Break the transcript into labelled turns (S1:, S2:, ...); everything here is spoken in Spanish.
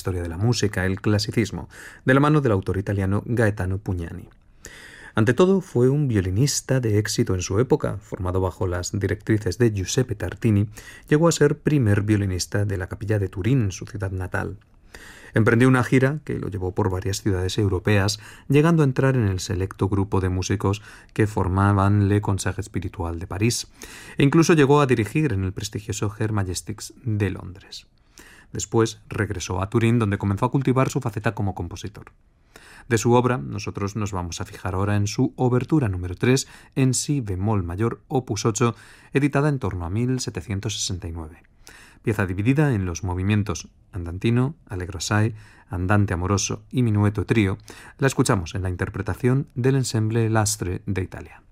S1: historia de la música, el clasicismo, de la mano del autor italiano Gaetano Pugnani. Ante todo, fue un violinista de éxito en su época, formado bajo las directrices de Giuseppe Tartini. Llegó a ser primer violinista de la Capilla de Turín, su ciudad natal. Emprendió una gira que lo llevó por varias ciudades europeas, llegando a entrar en el selecto grupo de músicos que formaban Le Concert Spiritual de París, e incluso llegó a dirigir en el prestigioso Her Majestics de Londres. Después regresó a Turín, donde comenzó a cultivar su faceta como compositor. De su obra, nosotros nos vamos a fijar ahora en su obertura número 3 en si bemol mayor, opus 8, editada en torno a 1769. Pieza dividida en los movimientos andantino, allegro assai, andante amoroso y minueto trío. La escuchamos en la interpretación del Ensemble Lastre de Italia.